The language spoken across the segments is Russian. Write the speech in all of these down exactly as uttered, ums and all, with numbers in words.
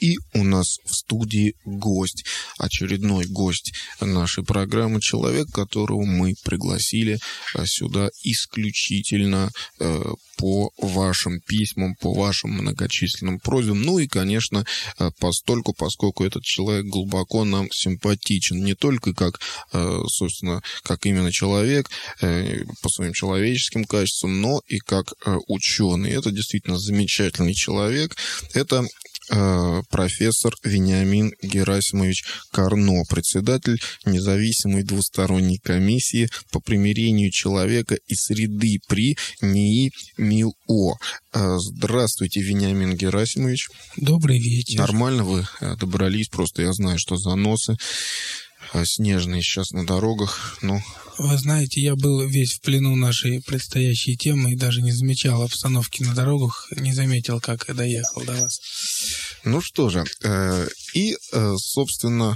И у нас в студии гость, очередной гость нашей программы, человек, которого мы пригласили сюда исключительно по вашим письмам, по вашим многочисленным просьбам. Ну и, конечно, постольку, поскольку этот человек глубоко нам симпатичен. Не только как, собственно, как именно человек, по своим человеческим качествам, но и как ученый. Это действительно замечательный человек. Это профессор Вениамин Герасимович Карно, председатель независимой двусторонней комиссии по примирению человека и среды при НИИ МИЛО. Здравствуйте, Вениамин Герасимович. Добрый вечер. Нормально вы добрались? Просто я знаю, что заносы снежные сейчас на дорогах, ну... Вы знаете, я был весь в плену нашей предстоящей темы и даже не замечал обстановки на дорогах, не заметил, как я доехал до вас. Ну что же, э, и, э, собственно,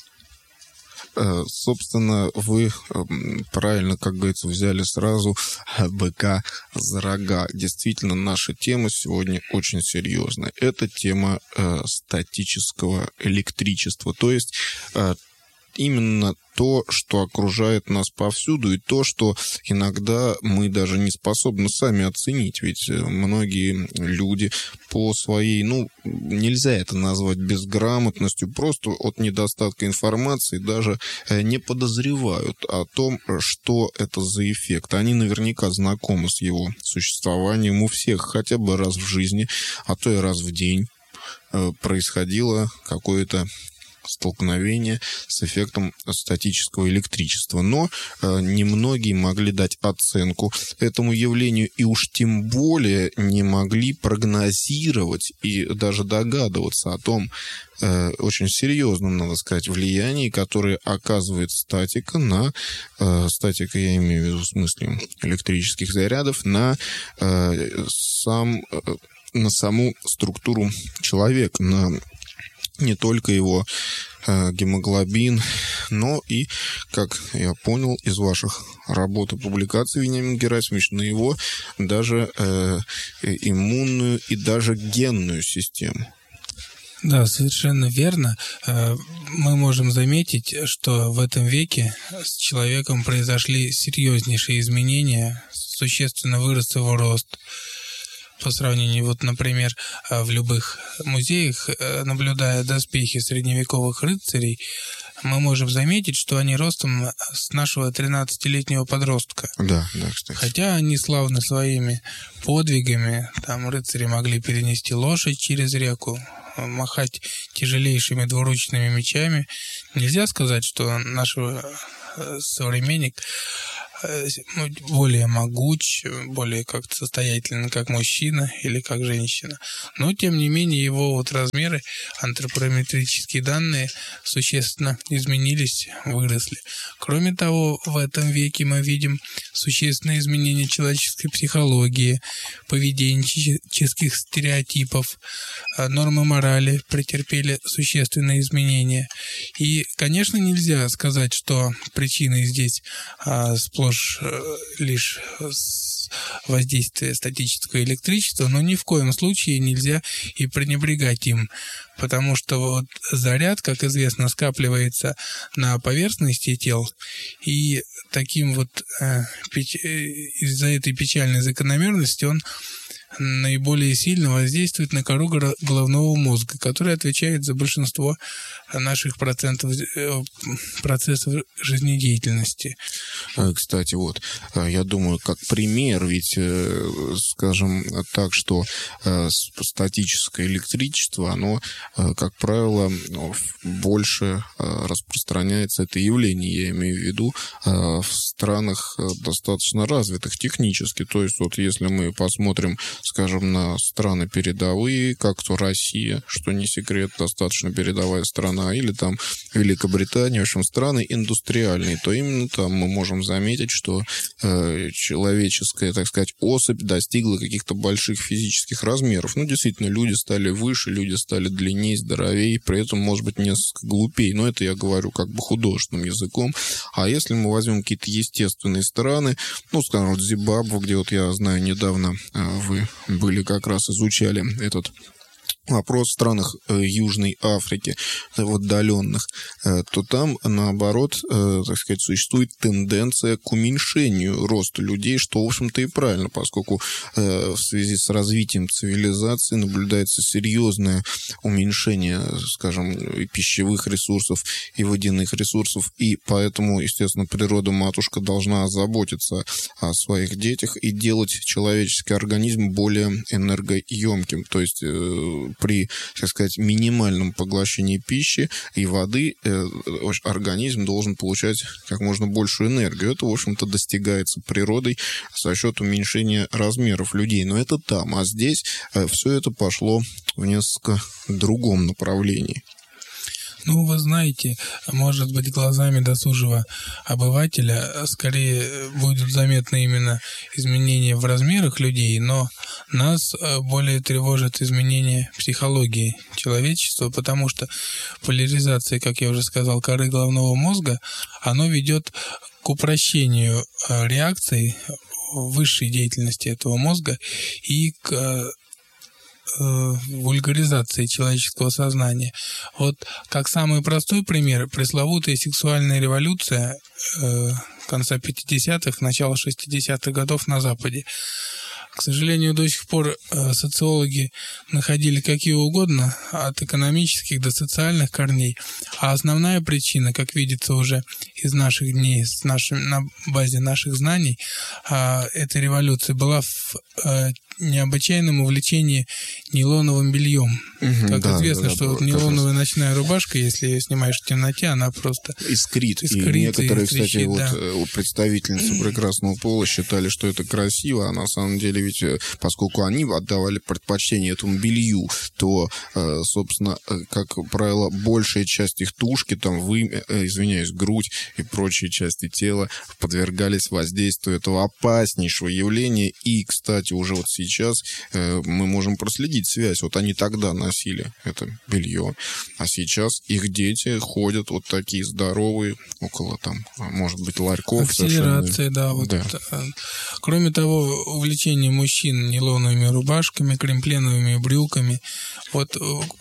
э, собственно, вы э, правильно, как говорится, взяли сразу быка за рога. Действительно, наша тема сегодня очень серьезная. Это тема э, статического электричества, то есть... Э, именно то, что окружает нас повсюду, и то, что иногда мы даже не способны сами оценить. Ведь многие люди по своей, ну, нельзя это назвать безграмотностью, просто от недостатка информации даже не подозревают о том, что это за эффект. Они наверняка знакомы с его существованием. У всех хотя бы раз в жизни, а то и раз в день происходило какое-то столкновение с эффектом статического электричества. Но э, немногие могли дать оценку этому явлению и уж тем более не могли прогнозировать и даже догадываться о том э, очень серьезном, надо сказать, влиянии, которое оказывает статика на, э, статика я имею в виду в смысле электрических зарядов, на э, сам, э, на саму структуру человека, на не только его э, гемоглобин, но и, как я понял из ваших работ и публикаций, Вениамин Герасимович, на его даже э, иммунную и даже генную систему. Да, совершенно верно. Мы можем заметить, что в этом веке с человеком произошли серьезнейшие изменения, существенно вырос его рост. По сравнению, вот, например, в любых музеях, наблюдая доспехи средневековых рыцарей, мы можем заметить, что они ростом с нашего тринадцатилетнего подростка. Да, да, кстати. Хотя они славны своими подвигами, там рыцари могли перенести лошадь через реку, махать тяжелейшими двуручными мечами. Нельзя сказать, что наш современник более могуч, более как-то состоятельный, как мужчина или как женщина. Но, тем не менее, его вот размеры, антропометрические данные существенно изменились, выросли. Кроме того, в этом веке мы видим существенные изменения человеческой психологии, поведенческих стереотипов, нормы морали претерпели существенные изменения. И, конечно, нельзя сказать, что причиной здесь а, сплошь лишь воздействие статического электричества, но ни в коем случае нельзя и пренебрегать им, потому что вот заряд, как известно, скапливается на поверхности тел, и таким вот э, печ... из-за этой печальной закономерности он наиболее сильно воздействует на кору головного мозга, который отвечает за большинство наших процентов, процессов жизнедеятельности. Кстати, вот, я думаю, как пример, ведь, скажем так, что статическое электричество, оно, как правило, больше распространяется, это явление, я имею в виду, в странах достаточно развитых технически. То есть, вот если мы посмотрим, скажем, на страны передовые, как то Россия, что не секрет, достаточно передовая страна, или там Великобритания, в общем, страны индустриальные, то именно там мы можем заметить, что э, человеческая, так сказать, особь достигла каких-то больших физических размеров. Ну, действительно, люди стали выше, люди стали длиннее, здоровее, при этом, может быть, несколько глупее, но это я говорю как бы художественным языком. А если мы возьмем какие-то естественные страны, ну, скажем, вот Зимбабве, где вот я знаю, недавно э, вы были как раз изучали этот вопрос в странах э, Южной Африки, э, в отдаленных, э, то там, наоборот, э, так сказать, существует тенденция к уменьшению роста людей, что, в общем-то, и правильно, поскольку э, в связи с развитием цивилизации наблюдается серьезное уменьшение, скажем, пищевых ресурсов и водяных ресурсов, и поэтому, естественно, природа-матушка должна озаботиться о своих детях и делать человеческий организм более энергоемким, то есть э, при, так сказать, минимальном поглощении пищи и воды э, организм должен получать как можно большую энергию. Это, в общем-то, достигается природой за счет уменьшения размеров людей. Но это там. А здесь э, все это пошло в несколько другом направлении. Ну, вы знаете, может быть, глазами досужего обывателя скорее будет заметно именно изменения в размерах людей, но нас более тревожит изменение психологии человечества, потому что поляризация, как я уже сказал, коры головного мозга, оно ведет к упрощению реакций высшей деятельности этого мозга и к вульгаризации человеческого сознания. Вот как самый простой пример, пресловутая сексуальная революция э, конца пятидесятых, начала шестидесятых годов на Западе. К сожалению, до сих пор э, социологи находили какие угодно, от экономических до социальных корней, а основная причина, как видится уже из наших дней, с нашим, на базе наших знаний, э, этой революции была в э, необычайном увлечении нейлоновым бельем. Угу, как да, известно, да, что да, вот нейлоновая ночная рубашка, если ее снимаешь в темноте, она просто искрит. искрит и некоторые, и трещит, кстати, да. вот представительницы прекрасного пола считали, что это красиво, а на самом деле ведь, поскольку они отдавали предпочтение этому белью, то, собственно, как правило, большая часть их тушки, там, вы, извиняюсь, грудь и прочие части тела подвергались воздействию этого опаснейшего явления. И, кстати, уже вот сейчас Сейчас э, мы можем проследить связь. Вот они тогда носили это белье, а сейчас их дети ходят вот такие здоровые, около там, может быть, ларьков. Акселерация, да, вот. Да. Кроме того, увлечение мужчин нейлоновыми рубашками, кремпленовыми брюками вот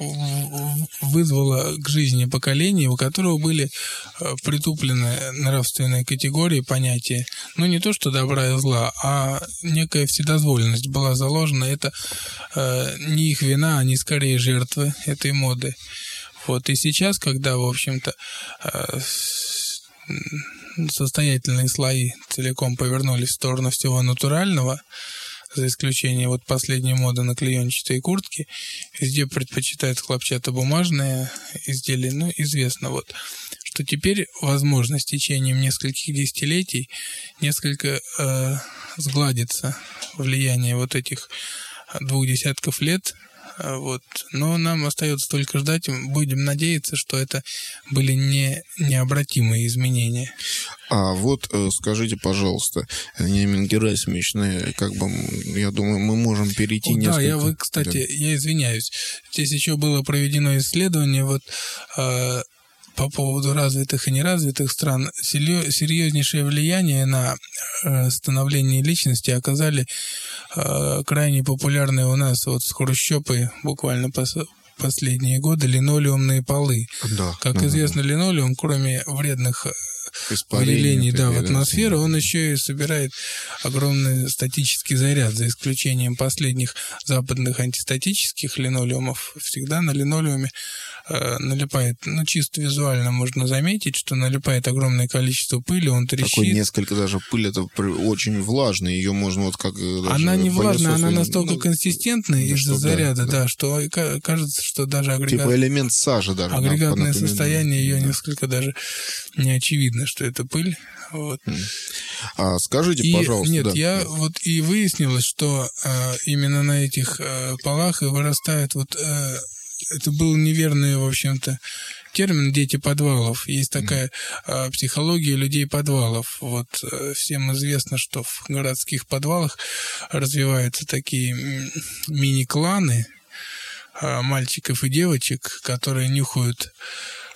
вызвало к жизни поколение, у которого были притуплены нравственные категории, понятия, ну не то что добра и зла, а некая вседозволенность была заложена. Это э, не их вина, они скорее жертвы этой моды. Вот. И сейчас, когда, в общем-то, э, состоятельные слои целиком повернулись в сторону всего натурального, за исключением вот последней моды на клеенчатые куртки, везде предпочитают хлопчатобумажные изделия. Ну, известно вот, что теперь возможно с течением нескольких десятилетий несколько э, сгладится влияние вот этих двух десятков лет. Вот. Но нам остается только ждать, будем надеяться, что это были не необратимые изменения. А вот скажите, пожалуйста, Вениамин Герасимович, как бы, я думаю, мы можем перейти О, несколько... Да, я, вы, кстати, да. я извиняюсь. Здесь еще было проведено исследование, вот, э, по поводу развитых и неразвитых стран. Серьезнейшее влияние на э, становление личности оказали э, крайне популярные у нас вот с Хрущёпой буквально пос последние годы линолеумные полы. Да, как да, известно, да. линолеум, кроме вредных выделений да, в атмосферу, он еще и собирает огромный статический заряд, за исключением последних западных антистатических линолеумов. Всегда на линолеуме э, налипает, ну, чисто визуально можно заметить, что налипает огромное количество пыли, он трещит. Такой несколько даже пыль, это очень влажная, ее можно вот как... Она не влажная, она настолько ну, консистентная да, из-за заряда, да, да. да, что кажется, что даже агрегат... Типа элемент сажи даже. Агрегатное состояние ее да. несколько даже не очевидно, что это пыль. Вот. А скажите, и, пожалуйста. Нет, да. я вот и выяснилось, что э, именно на этих э, полах и вырастает вот... Э, это был неверный, в общем-то, термин «дети подвалов». Есть такая э, психология людей подвалов. Вот э, всем известно, что в городских подвалах развиваются такие мини-кланы э, мальчиков и девочек, которые нюхают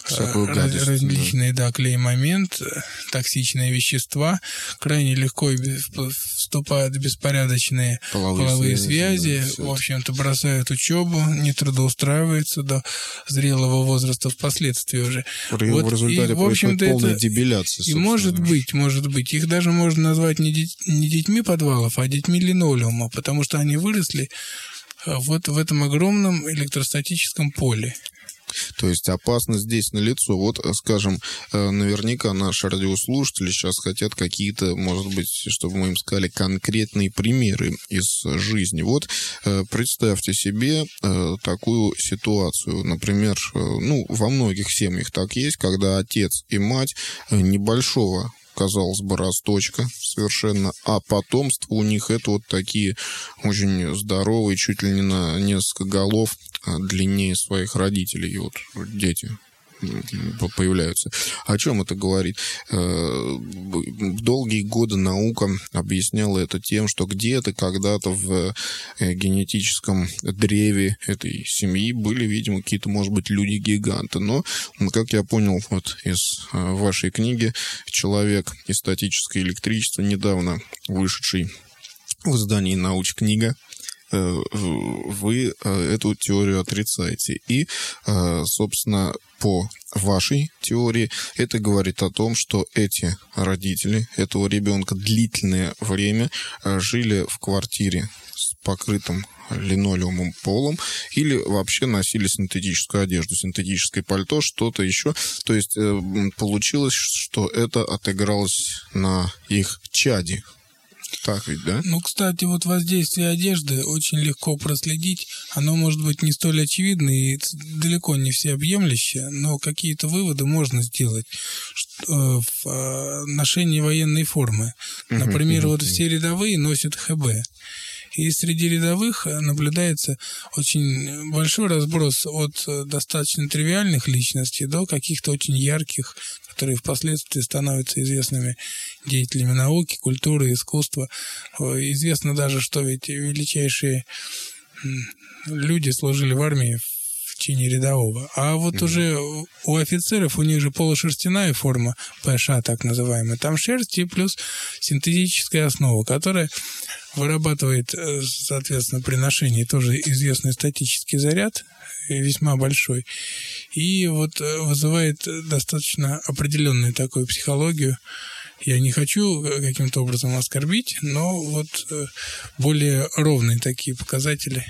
Раз, различные, да, клей-момент, токсичные вещества, крайне легко вступают в беспорядочные половые, половые связи, да, в общем-то, бросают учебу, не трудоустраиваются до зрелого возраста впоследствии уже. В вот, результате и, в общем-то, полная это, дебиляция. И может быть, может быть, их даже можно назвать не, деть, не детьми подвалов, а детьми линолеума, потому что они выросли вот в этом огромном электростатическом поле. То есть опасность здесь налицо. Вот, скажем, наверняка наши радиослушатели сейчас хотят какие-то, может быть, чтобы мы им сказали, конкретные примеры из жизни. Вот представьте себе такую ситуацию. Например, ну, во многих семьях так есть, когда отец и мать небольшого, казалось бы, росточка совершенно, а потомство у них это вот такие очень здоровые, чуть ли не на несколько голов длиннее своих родителей, и вот дети появляются. О чем это говорит? Долгие годы наука объясняла это тем, что где-то когда-то в генетическом древе этой семьи были, видимо, какие-то, может быть, люди-гиганты. Но, как я понял вот из вашей книги «Человек и статическое электричество», недавно вышедший в издании «Научкнига», вы эту теорию отрицаете. И, собственно, по вашей теории это говорит о том, что эти родители этого ребенка длительное время жили в квартире с покрытым линолеумом полом или вообще носили синтетическую одежду, синтетическое пальто, что-то еще. То есть получилось, что это отыгралось на их чаде. Так ведь, да? Ну, кстати, вот воздействие одежды очень легко проследить. Оно может быть не столь очевидно и далеко не всеобъемлющее, но какие-то выводы можно сделать в ношении военной формы. Например, вот все рядовые носят ХБ. И среди рядовых наблюдается очень большой разброс от достаточно тривиальных личностей до каких-то очень ярких, которые впоследствии становятся известными деятелями науки, культуры, искусства. Известно даже, что ведь величайшие люди служили в армии в чине рядового. А вот mm-hmm. уже у офицеров, у них же полушерстяная форма, ПШ так называемая, там шерсть и плюс синтетическая основа, которая вырабатывает, соответственно, при ношении тоже известный статический заряд, весьма большой, и вот вызывает достаточно определенную такую психологию. Я не хочу каким-то образом оскорбить, но вот более ровные такие показатели.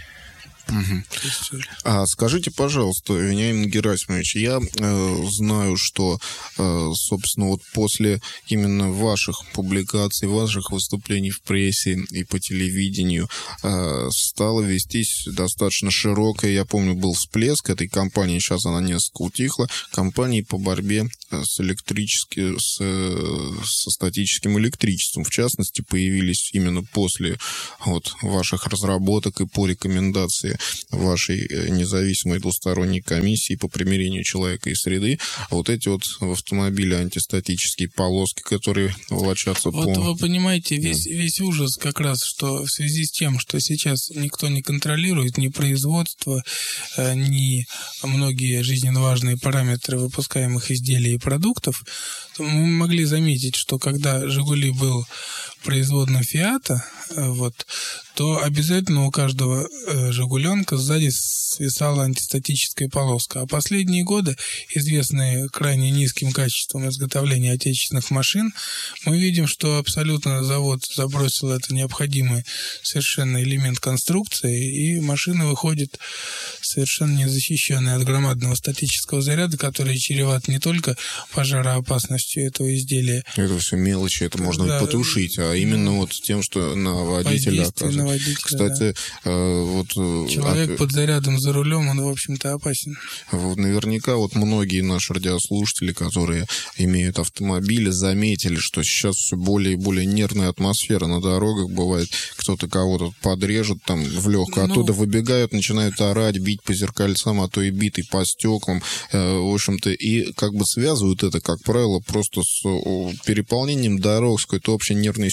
Угу. А скажите, пожалуйста, Вениамин Герасимович, я э, знаю, что, э, собственно, вот после именно ваших публикаций, ваших выступлений в прессе и по телевидению э, стала вестись достаточно широкая, я помню, был всплеск этой кампании, сейчас она несколько утихла, кампании по борьбе с электрическим, с, со статическим электричеством. В частности, появились именно после вот, ваших разработок и по рекомендации вашей независимой двусторонней комиссии по примирению человека и среды, вот эти вот в автомобиле антистатические полоски, которые волочатся вот по... Вот вы понимаете, весь, да. весь ужас как раз, что в связи с тем, что сейчас никто не контролирует ни производство, ни многие жизненно важные параметры выпускаемых изделий и продуктов, мы могли заметить, что когда «Жигули» был производным «Фиата», вот, то обязательно у каждого «Жигуленка» сзади свисала антистатическая полоска. А последние годы, известные крайне низким качеством изготовления отечественных машин, мы видим, что абсолютно завод забросил это необходимый совершенно элемент конструкции, и машина выходит совершенно незащищенная от громадного статического заряда, который чреват не только пожароопасностью этого изделия. Это все мелочи, это можно да, потушить, а именно вот тем, что на водителя оказывается. На водителя, кстати, да. э, вот... Человек а, под зарядом за рулем, он, в общем-то, опасен. Вот наверняка вот многие наши радиослушатели, которые имеют автомобили, заметили, что сейчас все более и более нервная атмосфера на дорогах. Бывает, кто-то кого-то подрежет там в легкую, ну, оттуда выбегают, начинают орать, бить по зеркальцам, а то и биты по стеклам. Э, в общем-то, и как бы связывают это, как правило, просто с переполнением дорог, с какой-то общей нервной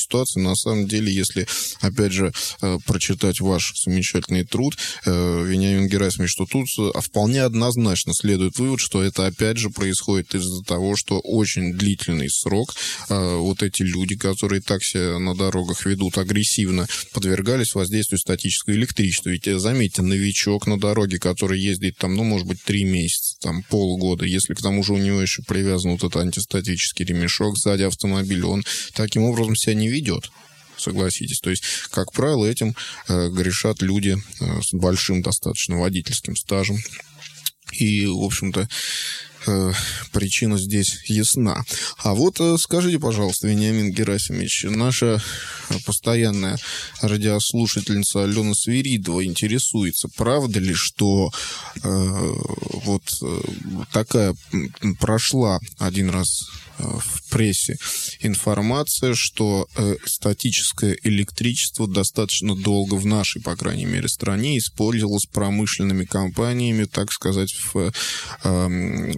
ситуации. На самом деле, если, опять же, прочитать ваш замечательный труд, Вениамин Герасимович, что тут вполне однозначно следует вывод, что это, опять же, происходит из-за того, что очень длительный срок вот эти люди, которые так себя на дорогах ведут агрессивно, подвергались воздействию статического электричества. Ведь, заметьте, новичок на дороге, который ездит там, ну, может быть, три месяца, там, полгода, если к тому же у него еще привязан вот этот антистатический ремешок сзади автомобиля, он таким образом себя не ведет. Согласитесь. То есть, как правило, этим э, грешат люди э, с большим достаточно водительским стажем. И, в общем-то, э, причина здесь ясна. А вот э, скажите, пожалуйста, Вениамин Герасимович, наша постоянная радиослушательница Алена Свиридова интересуется, правда ли, что э, вот э, такая прошла один раз в прессе информация, что э, статическое электричество достаточно долго в нашей, по крайней мере, стране использовалось промышленными компаниями, так сказать, в, э,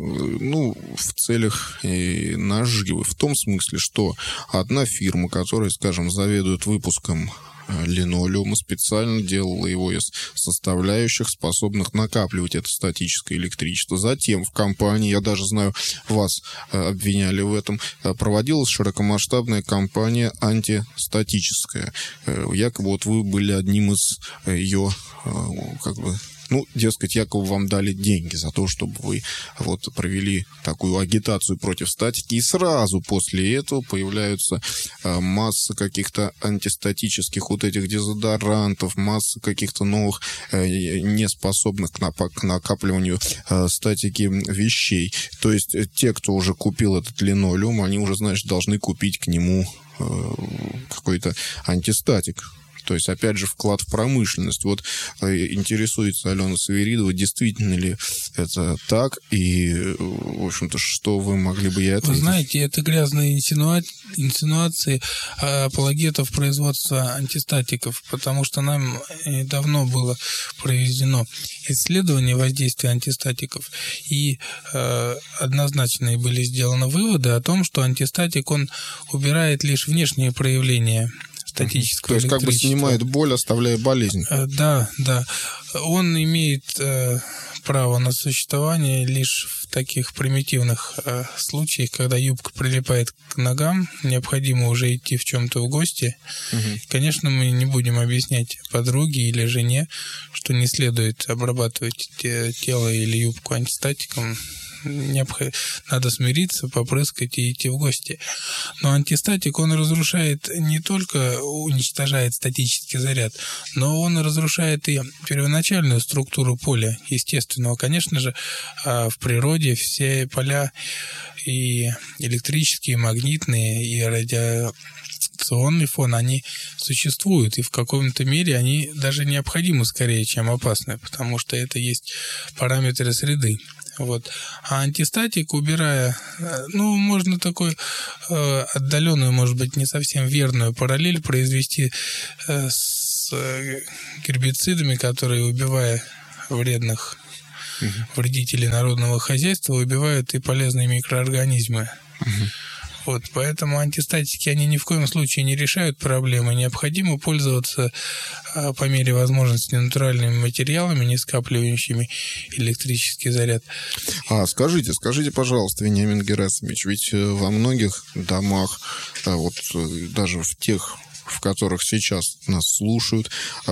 ну, в целях э, наживы. В том смысле, что одна фирма, которая, скажем, заведует выпуском линолеума, специально делала его из составляющих, способных накапливать это статическое электричество. Затем в компании, я даже знаю, вас обвиняли в этом, проводилась широкомасштабная кампания антистатическая. Якобы вот вы были одним из ее, как бы, ну, дескать, якобы вам дали деньги за то, чтобы вы вот провели такую агитацию против статики. И сразу после этого появляются э, масса каких-то антистатических вот этих дезодорантов, масса каких-то новых, э, неспособных к, нап- к накапливанию э, статики вещей. То есть э, те, кто уже купил этот линолеум, они уже, значит, должны купить к нему э, какой-то антистатик. То есть, опять же, вклад в промышленность. Вот э, интересуется Алена Свиридова, действительно ли это так, и, в общем-то, что вы могли бы ей ответить? Вы знаете, это грязные инсинуа... инсинуации апологетов производства антистатиков, потому что нам давно было проведено исследование воздействия антистатиков, и э, однозначные были сделаны выводы о том, что антистатик, он убирает лишь внешние проявления статического электричества. То есть как бы снимает боль, оставляя болезнь. Да, да. Он имеет э, право на существование лишь в таких примитивных э, случаях, когда юбка прилипает к ногам, необходимо уже идти в чем-то в гости. Угу. Конечно, мы не будем объяснять подруге или жене, что не следует обрабатывать те, тело или юбку антистатиком. Необход... Надо смириться, попрыскать и идти в гости. Но антистатик, он разрушает, не только уничтожает статический заряд, но он разрушает и первоначальную структуру поля естественного. Конечно же, в природе все поля, и электрические, и магнитные, и радиационный фон, они существуют, и в каком-то мере они даже необходимы скорее, чем опасны, потому что это есть параметры среды. Вот. А антистатик, убирая, ну, можно такой э, отдаленную, может быть, не совсем верную параллель произвести э, с э, гербицидами, которые, убивая вредных угу. вредителей народного хозяйства, убивают и полезные микроорганизмы. Угу. Вот, поэтому антистатики, они ни в коем случае не решают проблемы. Необходимо пользоваться а, по мере возможности натуральными материалами, не скапливающими электрический заряд. А скажите, скажите, пожалуйста, Вениамин Герасимович, ведь во многих домах, а, вот даже в тех, в которых сейчас нас слушают,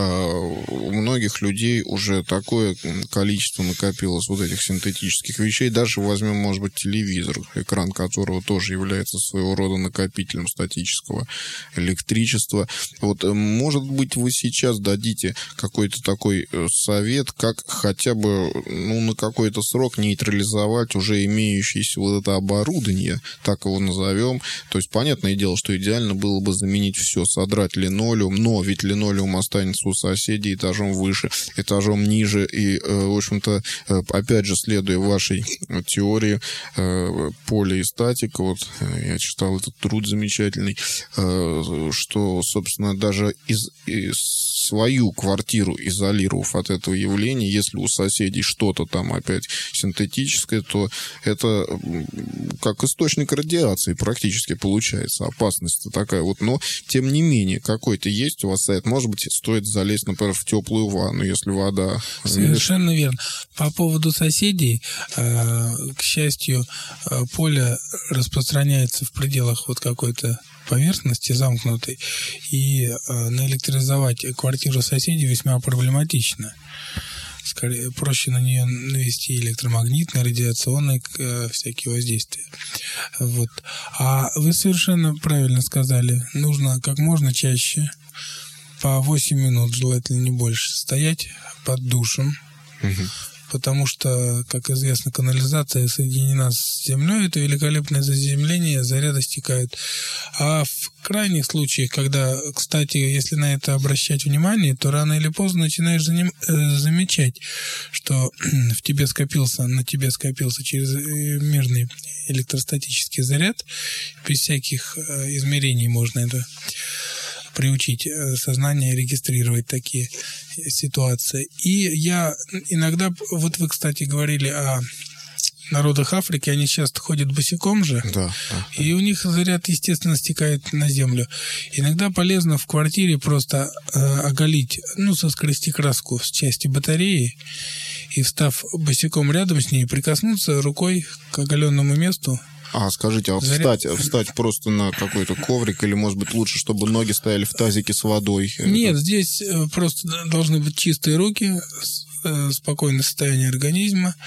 у многих людей уже такое количество накопилось вот этих синтетических вещей. Даже возьмем, может быть, телевизор, экран которого тоже является своего рода накопителем статического электричества. Вот, может быть, вы сейчас дадите какой-то такой совет, как хотя бы, ну, на какой-то срок нейтрализовать уже имеющееся вот это оборудование, так его назовем. То есть, понятное дело, что идеально было бы заменить все, содрать линолеум, но ведь линолеум останется у соседей этажом выше, этажом ниже, и, в общем-то, опять же, следуя вашей теории поля и статика, вот я читал этот труд замечательный, что, собственно, даже из, из свою квартиру изолировав от этого явления, если у соседей что-то там опять синтетическое, то это как источник радиации практически получается. Опасность такая вот. Но, тем не менее, какой-то есть у вас сайт. Может быть, стоит залезть, например, в теплую ванну, если вода... Совершенно верно. По поводу соседей, к счастью, поле распространяется в пределах вот какой-то поверхности замкнутой, и наэлектризовать квартиру соседей весьма проблематично. Скорее, проще на нее навести электромагнитные, радиационные всякие воздействия. Вот. А вы совершенно правильно сказали, нужно как можно чаще, по восемь минут, желательно не больше, стоять под душем, угу. Потому что, как известно, канализация соединена с землей, это великолепное заземление, заряды стекают. А в крайних случаях, когда, кстати, если на это обращать внимание, то рано или поздно начинаешь заним, э, замечать, что в тебе скопился, на тебе скопился чрезмерный электростатический заряд, без всяких э, измерений можно это приучить сознание регистрировать такие ситуации. И я иногда, вот вы, кстати, говорили о народах Африки, они часто ходят босиком же, да, да, и у них заряд, естественно, стекает на землю. Иногда полезно в квартире просто э, оголить, ну, соскрести краску с части батареи и, встав босиком рядом с ней, прикоснуться рукой к оголенному месту. А, скажите, а вот Заряд... встать, встать просто на какой-то коврик, или, может быть, лучше, чтобы ноги стояли в тазике с водой? Нет, здесь просто должны быть чистые руки, спокойное состояние организма,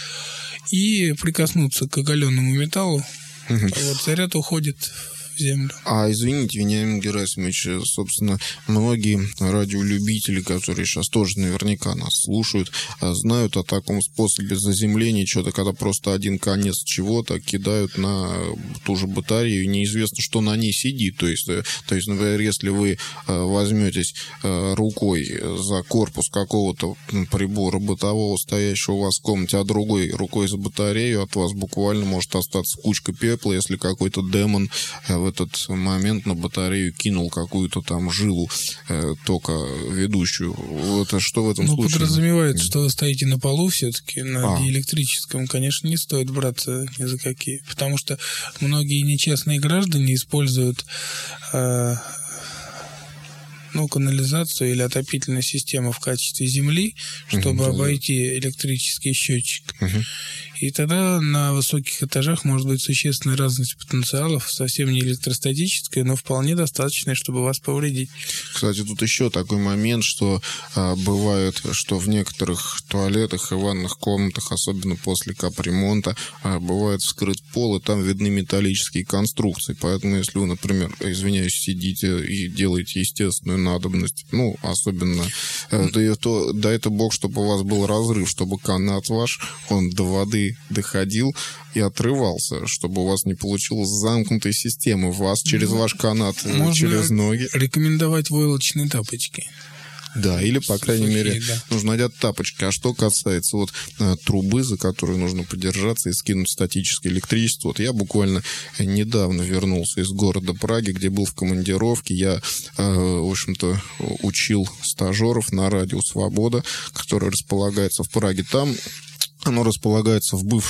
и прикоснуться к оголенному металлу. Угу. Вот заряд уходит в землю. А, извините, Вениамин Герасимович, собственно, многие радиолюбители, которые сейчас тоже наверняка нас слушают, знают о таком способе заземления, что-то, когда просто один конец чего-то кидают на ту же батарею, неизвестно, что на ней сидит. То есть, то есть, например, если вы возьметесь рукой за корпус какого-то прибора бытового, стоящего у вас в комнате, а другой рукой за батарею, от вас буквально может остаться кучка пепла, если какой-то демон в этот момент на батарею кинул какую-то там жилу э, тока ведущую. Это что в этом ну, случае? Ну, подразумевается, что вы стоите на полу все-таки, на а. диэлектрическом. Конечно, не стоит браться ни за какие. Потому что многие нечестные граждане используют э, ну, канализацию или отопительную систему в качестве земли, чтобы угу, обойти электрический счетчик. Угу. И тогда на высоких этажах может быть существенная разность потенциалов, совсем не электростатическая, но вполне достаточная, чтобы вас повредить. Кстати, тут еще такой момент, что а, бывает, что в некоторых туалетах и ванных комнатах, особенно после капремонта, а, бывает вскрыт пол, и там видны металлические конструкции. Поэтому, если вы, например, извиняюсь, сидите и делаете естественную надобность, ну, особенно, mm. то дай это бог, чтобы у вас был разрыв, чтобы канат ваш, он до воды доходил и отрывался, чтобы у вас не получилось замкнутой системы. Вас через ваш канат, можно через ноги. Рекомендовать войлочные тапочки. Да, или, по крайней Сухие, мере, да. нужно надеть тапочки. А что касается вот э, трубы, за которую нужно подержаться и скинуть статическое электричество, вот я буквально недавно вернулся из города Праги, где был в командировке. Я, э, в общем-то, учил стажеров на радио «Свобода», которое располагается в Праге. Там оно располагается в бывшем